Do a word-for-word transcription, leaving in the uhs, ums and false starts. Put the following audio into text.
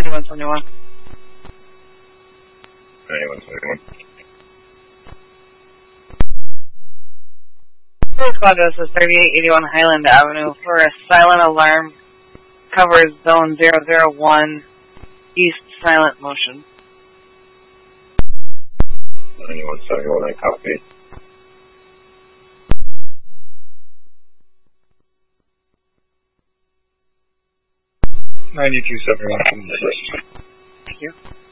ninety-one seventy-one. ninety-one seventy-one. Police squad, this is thirty-eight eighty-one Highland Avenue for a silent alarm. Covers zone zero zero one, east silent motion. ninety-one seventy-one, I copy. ninety-two seventy-one from the system. Thank you.